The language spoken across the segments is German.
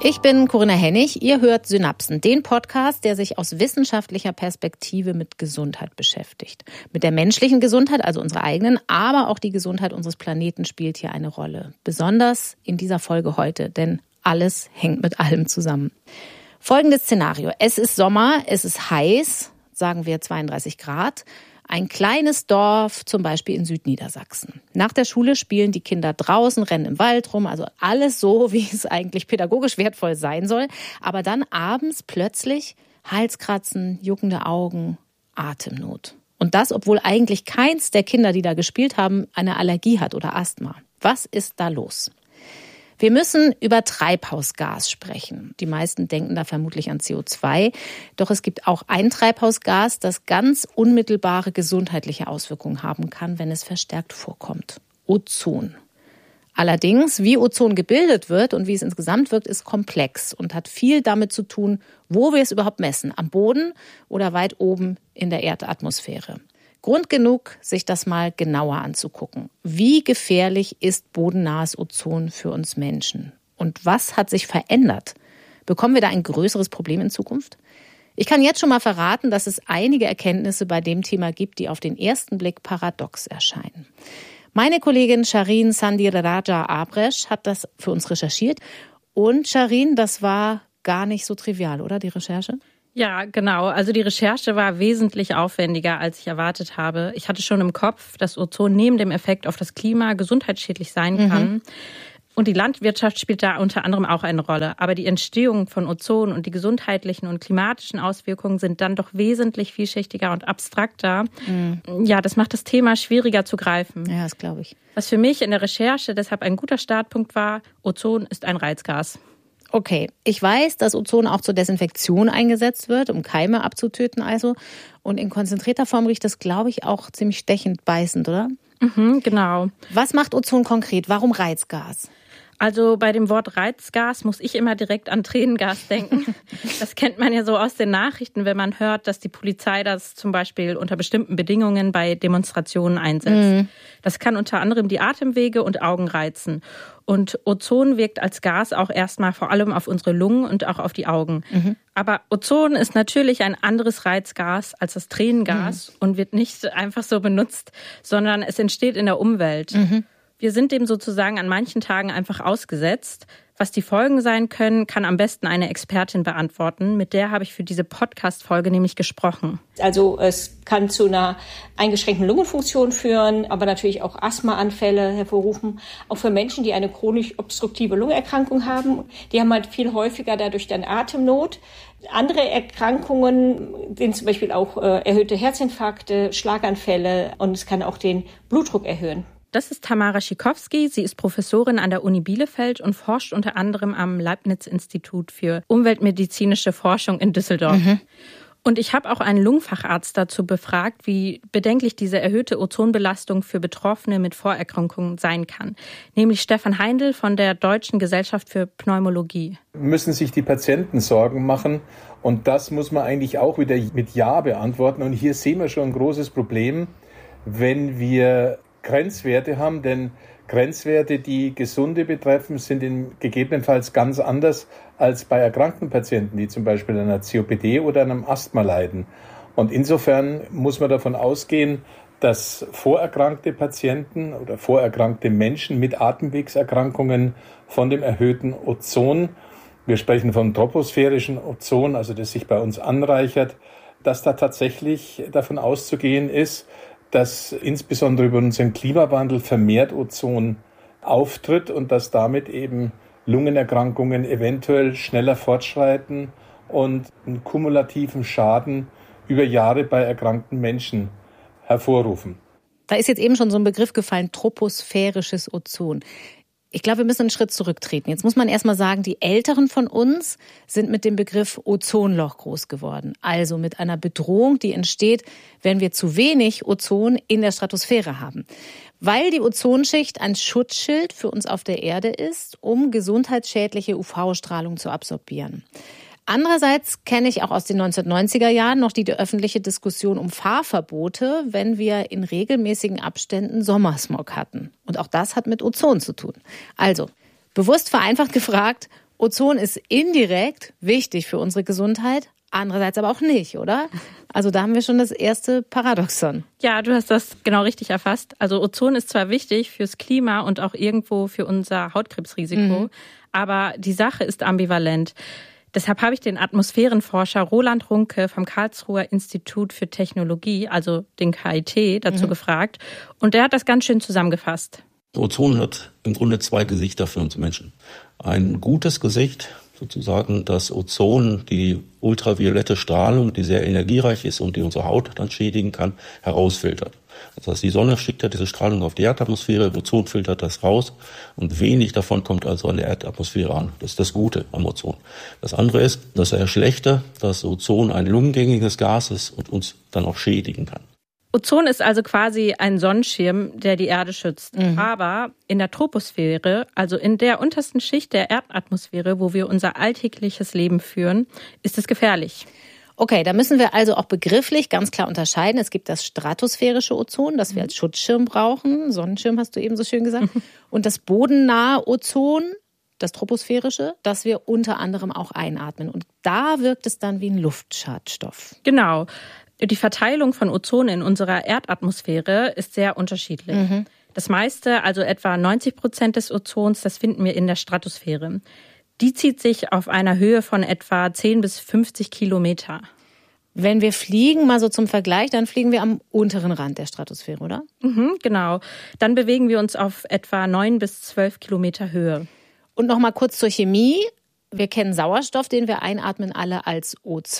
Ich bin Corinna Hennig. Ihr hört Synapsen, den Podcast, der sich aus wissenschaftlicher Perspektive mit Gesundheit beschäftigt. Mit der menschlichen Gesundheit, also unserer eigenen, aber auch die Gesundheit unseres Planeten spielt hier eine Rolle. Besonders in dieser Folge heute, denn alles hängt mit allem zusammen. Folgendes Szenario. Es ist Sommer, es ist heiß, sagen wir 32 Grad. Ein kleines Dorf, zum Beispiel in Südniedersachsen. Nach der Schule spielen die Kinder draußen, rennen im Wald rum, also alles so, wie es eigentlich pädagogisch wertvoll sein soll. Aber dann abends plötzlich Halskratzen, juckende Augen, Atemnot. Und das, obwohl eigentlich keins der Kinder, die da gespielt haben, eine Allergie hat oder Asthma. Was ist da los? Wir müssen über Treibhausgas sprechen. Die meisten denken da vermutlich an CO2. Doch es gibt auch ein Treibhausgas, das ganz unmittelbare gesundheitliche Auswirkungen haben kann, wenn es verstärkt vorkommt. Ozon. Allerdings, wie Ozon gebildet wird und wie es insgesamt wirkt, ist komplex und hat viel damit zu tun, wo wir es überhaupt messen. Am Boden oder weit oben in der Erdatmosphäre. Grund genug, sich das mal genauer anzugucken. Wie gefährlich ist bodennahes Ozon für uns Menschen? Und was hat sich verändert? Bekommen wir da ein größeres Problem in Zukunft? Ich kann jetzt schon mal verraten, dass es einige Erkenntnisse bei dem Thema gibt, die auf den ersten Blick paradox erscheinen. Meine Kollegin Sharin Sandhiraraja-Abresh hat das für uns recherchiert. Und Sharin, das war gar nicht so trivial, oder, die Recherche? Ja, genau. Also die Recherche war wesentlich aufwendiger, als ich erwartet habe. Ich hatte schon im Kopf, dass Ozon neben dem Effekt auf das Klima gesundheitsschädlich sein kann. Und die Landwirtschaft spielt da unter anderem auch eine Rolle. Aber die Entstehung von Ozon und die gesundheitlichen und klimatischen Auswirkungen sind dann doch wesentlich vielschichtiger und abstrakter. Ja, das macht das Thema schwieriger zu greifen. Ja, das glaube ich. Was für mich in der Recherche deshalb ein guter Startpunkt war, Ozon ist ein Reizgas. Okay, ich weiß, dass Ozon auch zur Desinfektion eingesetzt wird, um Keime abzutöten also. Und in konzentrierter Form riecht das, glaube ich, auch ziemlich stechend beißend, oder? Genau. Was macht Ozon konkret? Warum Reizgas? Also bei dem Wort Reizgas muss ich immer direkt an Tränengas denken. Das kennt man ja so aus den Nachrichten, wenn man hört, dass die Polizei das zum Beispiel unter bestimmten Bedingungen bei Demonstrationen einsetzt. Das kann unter anderem die Atemwege und Augen reizen. Und Ozon wirkt als Gas auch erstmal vor allem auf unsere Lungen und auch auf die Augen. Aber Ozon ist natürlich ein anderes Reizgas als das Tränengas und wird nicht einfach so benutzt, sondern es entsteht in der Umwelt. Wir sind dem sozusagen an manchen Tagen einfach ausgesetzt. Was die Folgen sein können, kann am besten eine Expertin beantworten. Mit der habe ich für diese Podcast-Folge nämlich gesprochen. Also es kann zu einer eingeschränkten Lungenfunktion führen, aber natürlich auch Asthmaanfälle hervorrufen. Auch für Menschen, die eine chronisch obstruktive Lungenerkrankung haben, die haben halt viel häufiger dadurch dann Atemnot. Andere Erkrankungen sind zum Beispiel auch erhöhte Herzinfarkte, Schlaganfälle und es kann auch den Blutdruck erhöhen. Das ist Tamara Schikowski. Sie ist Professorin an der Uni Bielefeld und forscht unter anderem am Leibniz-Institut für umweltmedizinische Forschung in Düsseldorf. Und ich habe auch einen Lungenfacharzt dazu befragt, wie bedenklich diese erhöhte Ozonbelastung für Betroffene mit Vorerkrankungen sein kann. Nämlich Stefan Heindl von der Deutschen Gesellschaft für Pneumologie. Müssen sich die Patienten Sorgen machen? Und das muss man eigentlich auch wieder mit Ja beantworten. Und hier sehen wir schon ein großes Problem, wenn wir Grenzwerte haben, denn Grenzwerte, die Gesunde betreffen, sind gegebenenfalls ganz anders als bei erkrankten Patienten, die zum Beispiel an einer COPD oder an einem Asthma leiden. Und insofern muss man davon ausgehen, dass vorerkrankte Patienten oder vorerkrankte Menschen mit Atemwegserkrankungen von dem erhöhten Ozon, wir sprechen vom troposphärischen Ozon, also das sich bei uns anreichert, dass da tatsächlich davon auszugehen ist, dass insbesondere über unseren Klimawandel vermehrt Ozon auftritt und dass damit eben Lungenerkrankungen eventuell schneller fortschreiten und einen kumulativen Schaden über Jahre bei erkrankten Menschen hervorrufen. Da ist jetzt eben schon so ein Begriff gefallen, troposphärisches Ozon. Ich glaube, wir müssen einen Schritt zurücktreten. Jetzt muss man erstmal sagen, die Älteren von uns sind mit dem Begriff Ozonloch groß geworden. Also mit einer Bedrohung, die entsteht, wenn wir zu wenig Ozon in der Stratosphäre haben. Weil die Ozonschicht ein Schutzschild für uns auf der Erde ist, um gesundheitsschädliche UV-Strahlung zu absorbieren. Andererseits kenne ich auch aus den 1990er Jahren noch die öffentliche Diskussion um Fahrverbote, wenn wir in regelmäßigen Abständen Sommersmog hatten. Und auch das hat mit Ozon zu tun. Also, bewusst vereinfacht gefragt, Ozon ist indirekt wichtig für unsere Gesundheit, andererseits aber auch nicht, oder? Also da haben wir schon das erste Paradoxon. Ja, du hast das genau richtig erfasst. Also Ozon ist zwar wichtig fürs Klima und auch irgendwo für unser Hautkrebsrisiko, aber die Sache ist ambivalent. Deshalb habe ich den Atmosphärenforscher Roland Runke vom Karlsruher Institut für Technologie, also den KIT, dazu gefragt. Und der hat das ganz schön zusammengefasst. Ozon hat im Grunde 2 Gesichter für uns Menschen. Ein gutes Gesicht, sozusagen, dass Ozon die ultraviolette Strahlung, die sehr energiereich ist und die unsere Haut dann schädigen kann, herausfiltert. Das heißt, die Sonne schickt ja diese Strahlung auf die Erdatmosphäre, Ozon filtert das raus und wenig davon kommt also an der Erdatmosphäre an. Das ist das Gute am Ozon. Das andere ist, das Schlechte, dass Ozon ein lungengängiges Gas ist und uns dann auch schädigen kann. Ozon ist also quasi ein Sonnenschirm, der die Erde schützt. Aber in der Troposphäre, also in der untersten Schicht der Erdatmosphäre, wo wir unser alltägliches Leben führen, ist es gefährlich. Okay, da müssen wir also auch begrifflich ganz klar unterscheiden. Es gibt das stratosphärische Ozon, das wir als Schutzschirm brauchen. Sonnenschirm hast du eben so schön gesagt. Und das bodennahe Ozon, das troposphärische, das wir unter anderem auch einatmen. Und da wirkt es dann wie ein Luftschadstoff. Genau. Die Verteilung von Ozon in unserer Erdatmosphäre ist sehr unterschiedlich. Das meiste, also etwa 90% des Ozons, das finden wir in der Stratosphäre. Die zieht sich auf einer Höhe von etwa 10 bis 50 Kilometer. Wenn wir fliegen, mal so zum Vergleich, dann fliegen wir am unteren Rand der Stratosphäre, oder? Genau. Dann bewegen wir uns auf etwa 9 bis 12 Kilometer Höhe. Und noch mal kurz zur Chemie. Wir kennen Sauerstoff, den wir einatmen, alle als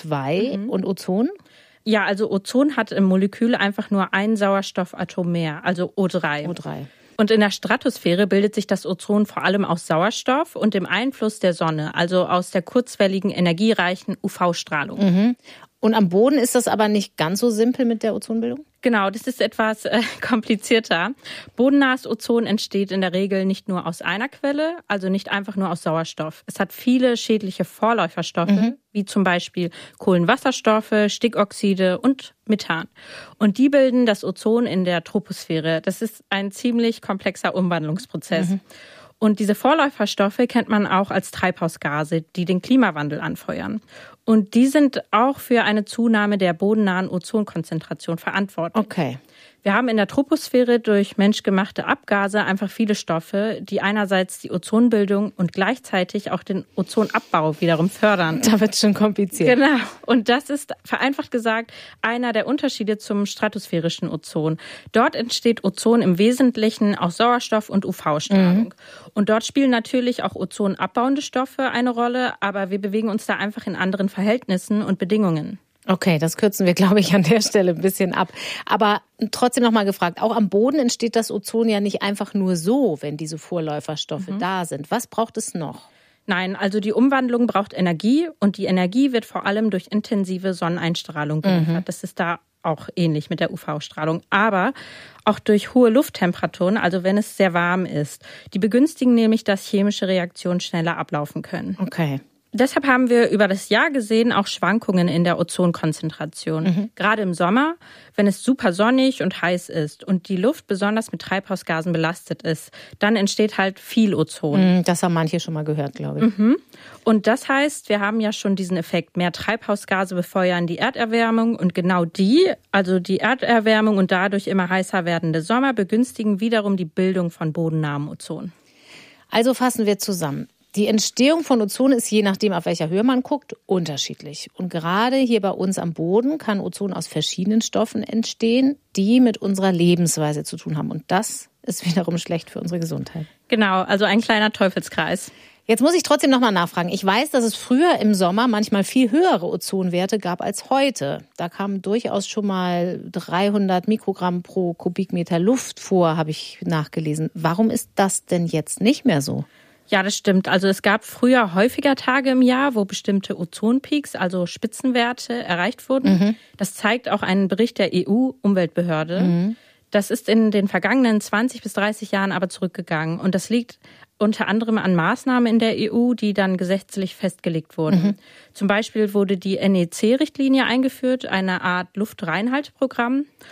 O2 und Ozon. Ja, also Ozon hat im Molekül einfach nur ein Sauerstoffatom mehr, also O3. Und in der Stratosphäre bildet sich das Ozon vor allem aus Sauerstoff und dem Einfluss der Sonne, also aus der kurzwelligen, energiereichen UV-Strahlung. Und am Boden ist das aber nicht ganz so simpel mit der Ozonbildung? Genau, das ist etwas komplizierter. Bodennahes Ozon entsteht in der Regel nicht nur aus einer Quelle, also nicht einfach nur aus Sauerstoff. Es hat viele schädliche Vorläuferstoffe, wie zum Beispiel Kohlenwasserstoffe, Stickoxide und Methan. Und die bilden das Ozon in der Troposphäre. Das ist ein ziemlich komplexer Umwandlungsprozess. Und diese Vorläuferstoffe kennt man auch als Treibhausgase, die den Klimawandel anfeuern. Und die sind auch für eine Zunahme der bodennahen Ozonkonzentration verantwortlich. Okay. Wir haben in der Troposphäre durch menschgemachte Abgase einfach viele Stoffe, die einerseits die Ozonbildung und gleichzeitig auch den Ozonabbau wiederum fördern. Da wird es schon kompliziert. Genau. Und das ist vereinfacht gesagt einer der Unterschiede zum stratosphärischen Ozon. Dort entsteht Ozon im Wesentlichen aus Sauerstoff und UV-Strahlung. Und dort spielen natürlich auch ozonabbauende Stoffe eine Rolle, aber wir bewegen uns da einfach in anderen Verhältnissen und Bedingungen. Okay, das kürzen wir, glaube ich, an der Stelle ein bisschen ab. Aber trotzdem noch mal gefragt, auch am Boden entsteht das Ozon ja nicht einfach nur so, wenn diese Vorläuferstoffe da sind. Was braucht es noch? Nein, also die Umwandlung braucht Energie und die Energie wird vor allem durch intensive Sonneneinstrahlung geliefert. Das ist da auch ähnlich mit der UV-Strahlung, aber auch durch hohe Lufttemperaturen, also wenn es sehr warm ist. Die begünstigen nämlich, dass chemische Reaktionen schneller ablaufen können. Okay. Deshalb haben wir über das Jahr gesehen auch Schwankungen in der Ozonkonzentration. Gerade im Sommer, wenn es super sonnig und heiß ist und die Luft besonders mit Treibhausgasen belastet ist, dann entsteht halt viel Ozon. Das haben manche schon mal gehört, glaube ich. Und das heißt, wir haben ja schon diesen Effekt, mehr Treibhausgase befeuern die Erderwärmung und genau die, also die Erderwärmung und dadurch immer heißer werdende Sommer, begünstigen wiederum die Bildung von bodennahem Ozon. Also fassen wir zusammen. Die Entstehung von Ozon ist je nachdem, auf welcher Höhe man guckt, unterschiedlich. Und gerade hier bei uns am Boden kann Ozon aus verschiedenen Stoffen entstehen, die mit unserer Lebensweise zu tun haben. Und das ist wiederum schlecht für unsere Gesundheit. Genau, also ein kleiner Teufelskreis. Jetzt muss ich trotzdem noch mal nachfragen. Ich weiß, dass es früher im Sommer manchmal viel höhere Ozonwerte gab als heute. Da kamen durchaus schon mal 300 Mikrogramm pro Kubikmeter Luft vor, habe ich nachgelesen. Warum ist das denn jetzt nicht mehr so? Ja, das stimmt. Also es gab früher häufiger Tage im Jahr, wo bestimmte Ozonpeaks, also Spitzenwerte, erreicht wurden. Das zeigt auch ein Bericht der EU-Umweltbehörde. Das ist in den vergangenen 20 bis 30 Jahren aber zurückgegangen. Und das liegt unter anderem an Maßnahmen in der EU, die dann gesetzlich festgelegt wurden. Zum Beispiel wurde die NEC-Richtlinie eingeführt, eine Art Luftreinhalteprogramm.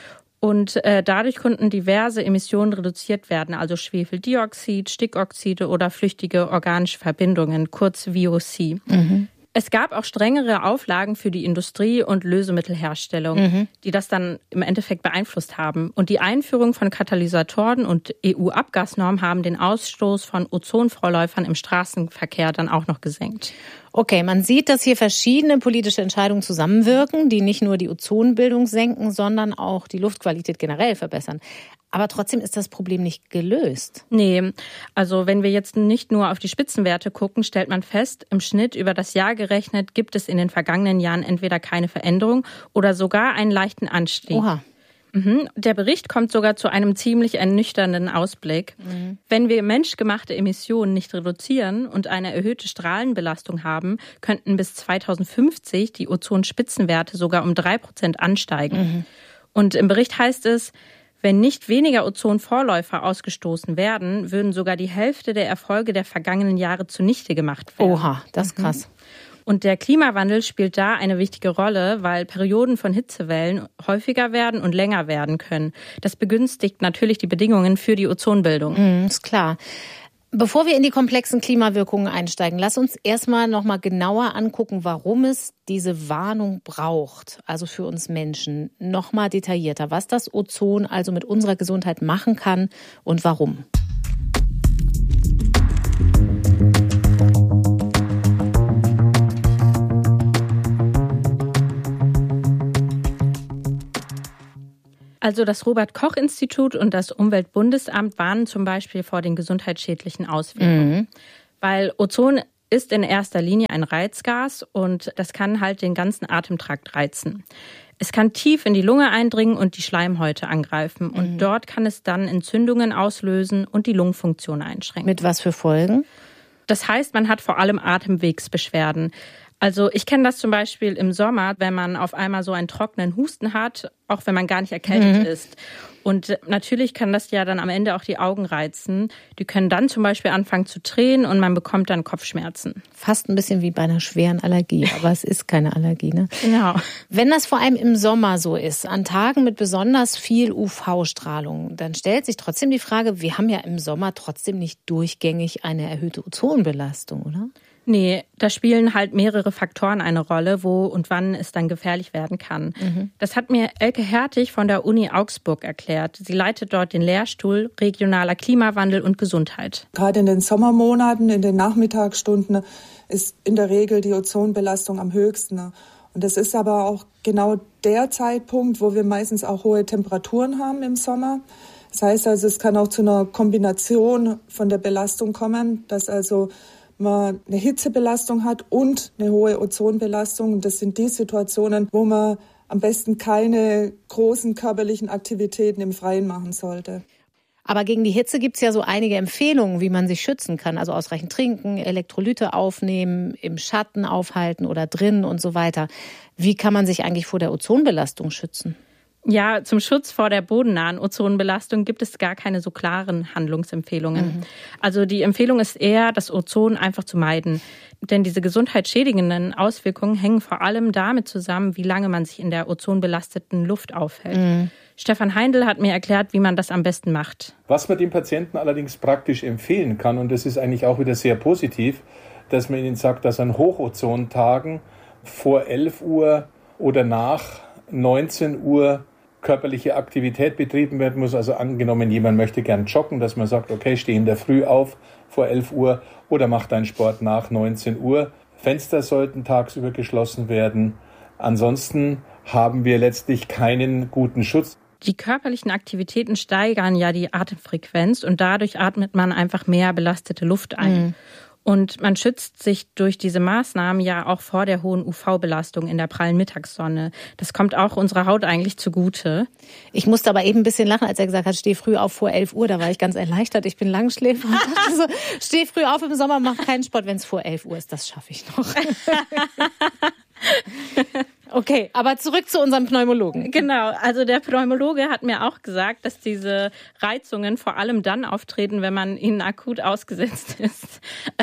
Und dadurch konnten diverse Emissionen reduziert werden, also Schwefeldioxid, Stickoxide oder flüchtige organische Verbindungen, kurz VOC. Es gab auch strengere Auflagen für die Industrie und Lösemittelherstellung, die das dann im Endeffekt beeinflusst haben. Und die Einführung von Katalysatoren und EU-Abgasnormen haben den Ausstoß von Ozonvorläufern im Straßenverkehr dann auch noch gesenkt. Okay, man sieht, dass hier verschiedene politische Entscheidungen zusammenwirken, die nicht nur die Ozonbildung senken, sondern auch die Luftqualität generell verbessern. Aber trotzdem ist das Problem nicht gelöst. Nee, also wenn wir jetzt nicht nur auf die Spitzenwerte gucken, stellt man fest, im Schnitt über das Jahr gerechnet gibt es in den vergangenen Jahren entweder keine Veränderung oder sogar einen leichten Anstieg. Oha. Der Bericht kommt sogar zu einem ziemlich ernüchternden Ausblick. Wenn wir menschgemachte Emissionen nicht reduzieren und eine erhöhte Strahlenbelastung haben, könnten bis 2050 die Ozonspitzenwerte sogar um 3% ansteigen. Und im Bericht heißt es, wenn nicht weniger Ozonvorläufer ausgestoßen werden, würden sogar die Hälfte der Erfolge der vergangenen Jahre zunichte gemacht werden. Oha, das ist krass. Und der Klimawandel spielt da eine wichtige Rolle, weil Perioden von Hitzewellen häufiger werden und länger werden können. Das begünstigt natürlich die Bedingungen für die Ozonbildung. Ist klar. Bevor wir in die komplexen Klimawirkungen einsteigen, lass uns erstmal nochmal genauer angucken, warum es diese Warnung braucht, also für uns Menschen. Nochmal detaillierter, was das Ozon also mit unserer Gesundheit machen kann und warum. Also das Robert-Koch-Institut und das Umweltbundesamt warnen zum Beispiel vor den gesundheitsschädlichen Auswirkungen. Weil Ozon ist in erster Linie ein Reizgas und das kann halt den ganzen Atemtrakt reizen. Es kann tief in die Lunge eindringen und die Schleimhäute angreifen. Und dort kann es dann Entzündungen auslösen und die Lungenfunktion einschränken. Mit was für Folgen? Das heißt, man hat vor allem Atemwegsbeschwerden. Also ich kenne das zum Beispiel im Sommer, wenn man auf einmal so einen trockenen Husten hat, auch wenn man gar nicht erkältet ist. Und natürlich kann das ja dann am Ende auch die Augen reizen. Die können dann zum Beispiel anfangen zu tränen und man bekommt dann Kopfschmerzen. Fast ein bisschen wie bei einer schweren Allergie, aber es ist keine Allergie, ne? Genau. Wenn das vor allem im Sommer so ist, an Tagen mit besonders viel UV-Strahlung, dann stellt sich trotzdem die Frage, wir haben ja im Sommer trotzdem nicht durchgängig eine erhöhte Ozonbelastung, oder? Nee, da spielen halt mehrere Faktoren eine Rolle, wo und wann es dann gefährlich werden kann. Das hat mir Elke Hertig von der Uni Augsburg erklärt. Sie leitet dort den Lehrstuhl Regionaler Klimawandel und Gesundheit. Gerade in den Sommermonaten, in den Nachmittagsstunden ist in der Regel die Ozonbelastung am höchsten. Und das ist aber auch genau der Zeitpunkt, wo wir meistens auch hohe Temperaturen haben im Sommer. Das heißt also, es kann auch zu einer Kombination von der Belastung kommen, dass also man eine Hitzebelastung hat und eine hohe Ozonbelastung. Und das sind die Situationen, wo man am besten keine großen körperlichen Aktivitäten im Freien machen sollte. Aber gegen die Hitze gibt es ja so einige Empfehlungen, wie man sich schützen kann. Also ausreichend trinken, Elektrolyte aufnehmen, im Schatten aufhalten oder drin und so weiter. Wie kann man sich eigentlich vor der Ozonbelastung schützen? Ja, zum Schutz vor der bodennahen Ozonbelastung gibt es gar keine so klaren Handlungsempfehlungen. Also die Empfehlung ist eher, das Ozon einfach zu meiden. Denn diese gesundheitsschädigenden Auswirkungen hängen vor allem damit zusammen, wie lange man sich in der ozonbelasteten Luft aufhält. Stefan Heindl hat mir erklärt, wie man das am besten macht. Was man dem Patienten allerdings praktisch empfehlen kann, und das ist eigentlich auch wieder sehr positiv, dass man ihnen sagt, dass an Hochozontagen vor 11 Uhr oder nach 19 Uhr körperliche Aktivität betrieben werden muss. Also angenommen, jemand möchte gern joggen, dass man sagt, okay, steh in der Früh auf vor 11 Uhr oder mach deinen Sport nach 19 Uhr. Fenster sollten tagsüber geschlossen werden. Ansonsten haben wir letztlich keinen guten Schutz. Die körperlichen Aktivitäten steigern ja die Atemfrequenz und dadurch atmet man einfach mehr belastete Luft ein. Und man schützt sich durch diese Maßnahmen ja auch vor der hohen UV-Belastung in der prallen Mittagssonne. Das kommt auch unserer Haut eigentlich zugute. Ich musste aber eben ein bisschen lachen, als er gesagt hat, steh früh auf vor 11 Uhr. Da war ich ganz erleichtert. Ich bin Langschläfer und dachte so, steh früh auf im Sommer, mach keinen Sport. Wenn es vor 11 Uhr ist, das schaffe ich noch. Okay, aber zurück zu unserem Pneumologen. Genau, also der Pneumologe hat mir auch gesagt, dass diese Reizungen vor allem dann auftreten, wenn man ihnen akut ausgesetzt ist.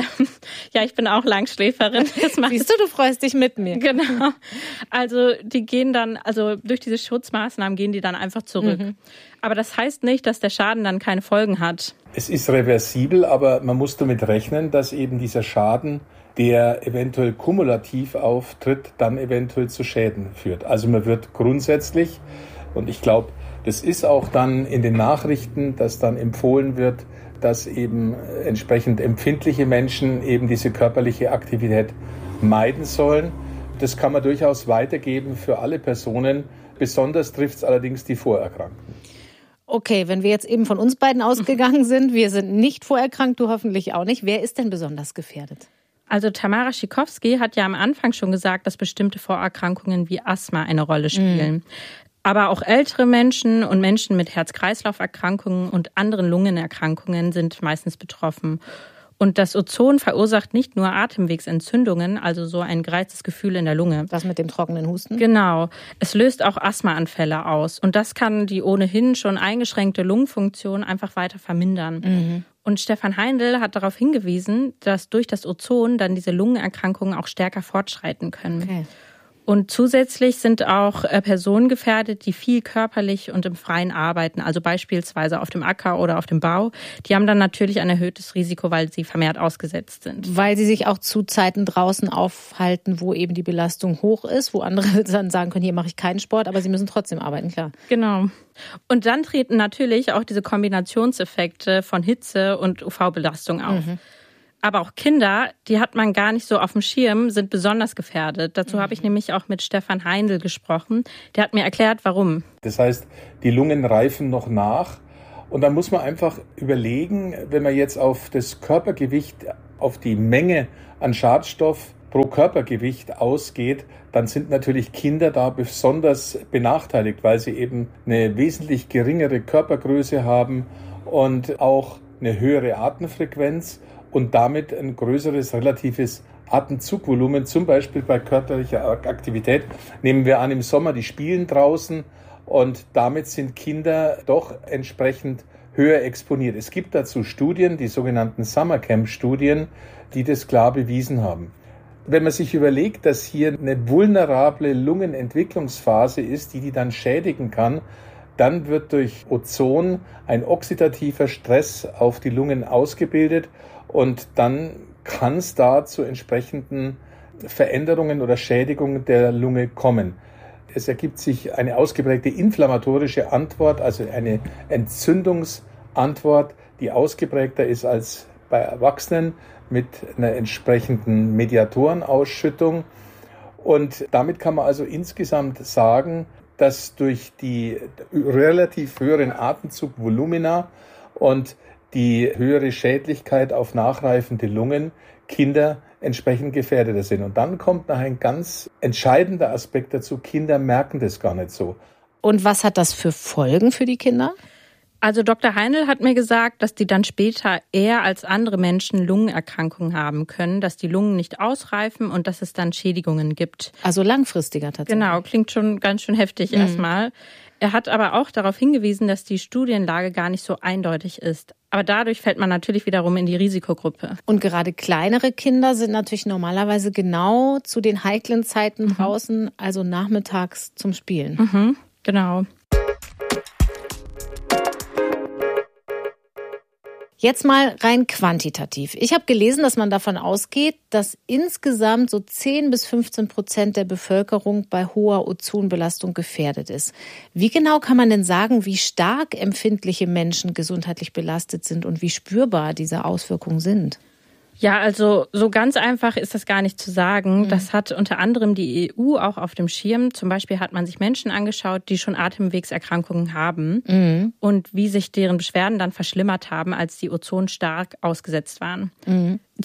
Ja, ich bin auch Langschläferin. Siehst du freust dich mit mir. Genau. Also die gehen dann, also durch diese Schutzmaßnahmen gehen die dann einfach zurück. Aber das heißt nicht, dass der Schaden dann keine Folgen hat. Es ist reversibel, aber man muss damit rechnen, dass eben dieser Schaden, der eventuell kumulativ auftritt, dann eventuell zu Schäden führt. Also man wird grundsätzlich, und ich glaube, das ist auch dann in den Nachrichten, dass dann empfohlen wird, dass eben entsprechend empfindliche Menschen eben diese körperliche Aktivität meiden sollen. Das kann man durchaus weitergeben für alle Personen. Besonders trifft es allerdings die Vorerkrankten. Okay, wenn wir jetzt eben von uns beiden ausgegangen sind, wir sind nicht vorerkrankt, du hoffentlich auch nicht. Wer ist denn besonders gefährdet? Also Tamara Schikowski hat ja am Anfang schon gesagt, dass bestimmte Vorerkrankungen wie Asthma eine Rolle spielen. Aber auch ältere Menschen und Menschen mit Herz-Kreislauf-Erkrankungen und anderen Lungenerkrankungen sind meistens betroffen. Und das Ozon verursacht nicht nur Atemwegsentzündungen, also so ein gereiztes Gefühl in der Lunge. Das mit dem trockenen Husten? Genau. Es löst auch Asthmaanfälle aus. Und das kann die ohnehin schon eingeschränkte Lungenfunktion einfach weiter vermindern. Und Stefan Heindl hat darauf hingewiesen, dass durch das Ozon dann diese Lungenerkrankungen auch stärker fortschreiten können. Okay. Und zusätzlich sind auch Personen gefährdet, die viel körperlich und im Freien arbeiten, also beispielsweise auf dem Acker oder auf dem Bau. Die haben dann natürlich ein erhöhtes Risiko, weil sie vermehrt ausgesetzt sind. Weil sie sich auch zu Zeiten draußen aufhalten, wo eben die Belastung hoch ist, wo andere dann sagen können, hier mache ich keinen Sport, aber sie müssen trotzdem arbeiten, klar. Genau. Und dann treten natürlich auch diese Kombinationseffekte von Hitze und UV-Belastung auf. Aber auch Kinder, die hat man gar nicht so auf dem Schirm, sind besonders gefährdet. Dazu habe ich nämlich auch mit Stefan Heindl gesprochen. Der hat mir erklärt, warum. Das heißt, die Lungen reifen noch nach. Und dann muss man einfach überlegen, wenn man jetzt auf das Körpergewicht, auf die Menge an Schadstoff pro Körpergewicht ausgeht, dann sind natürlich Kinder da besonders benachteiligt, weil sie eben eine wesentlich geringere Körpergröße haben und auch eine höhere Atemfrequenz und damit ein größeres relatives Atemzugvolumen, zum Beispiel bei körperlicher Aktivität. Nehmen wir an, im Sommer, die spielen draußen und damit sind Kinder doch entsprechend höher exponiert. Es gibt dazu Studien, die sogenannten Summercamp-Studien, die das klar bewiesen haben. Wenn man sich überlegt, dass hier eine vulnerable Lungenentwicklungsphase ist, die dann schädigen kann, dann wird durch Ozon ein oxidativer Stress auf die Lungen ausgebildet und dann kann es da zu entsprechenden Veränderungen oder Schädigungen der Lunge kommen. Es ergibt sich eine ausgeprägte inflammatorische Antwort, also eine Entzündungsantwort, die ausgeprägter ist als bei Erwachsenen mit einer entsprechenden Mediatorenausschüttung. Und damit kann man also insgesamt sagen, dass durch die relativ höheren Atemzugvolumina und die höhere Schädlichkeit auf nachreifende Lungen Kinder entsprechend gefährdeter sind. Und dann kommt noch ein ganz entscheidender Aspekt dazu. Kinder merken das gar nicht so. Und was hat das für Folgen für die Kinder? Also Dr. Heindl hat mir gesagt, dass die dann später eher als andere Menschen Lungenerkrankungen haben können, dass die Lungen nicht ausreifen und dass es dann Schädigungen gibt. Also langfristiger tatsächlich. Genau, klingt schon ganz schön heftig erstmal. Er hat aber auch darauf hingewiesen, dass die Studienlage gar nicht so eindeutig ist. Aber dadurch fällt man natürlich wiederum in die Risikogruppe. Und gerade kleinere Kinder sind natürlich normalerweise genau zu den heiklen Zeiten draußen, also nachmittags zum Spielen. Genau. Jetzt mal rein quantitativ. Ich habe gelesen, dass man davon ausgeht, dass insgesamt so 10-15% der Bevölkerung bei hoher Ozonbelastung gefährdet ist. Wie genau kann man denn sagen, wie stark empfindliche Menschen gesundheitlich belastet sind und wie spürbar diese Auswirkungen sind? Ja, also so ganz einfach ist das gar nicht zu sagen. Das hat unter anderem die EU auch auf dem Schirm. Zum Beispiel hat man sich Menschen angeschaut, die schon Atemwegserkrankungen haben und wie sich deren Beschwerden dann verschlimmert haben, als die Ozon stark ausgesetzt waren. Die